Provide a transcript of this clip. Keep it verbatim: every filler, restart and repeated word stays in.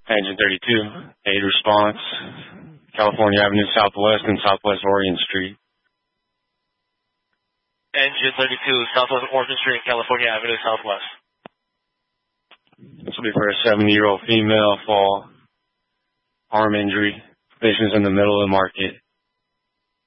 Engine thirty-two, aid response, California Avenue Southwest and Southwest Oregon Street. Engine thirty-two, Southwest Oregon Street, California Avenue Southwest. This will be for a seventy-year-old female, fall, arm injury, patient's in the middle of the market.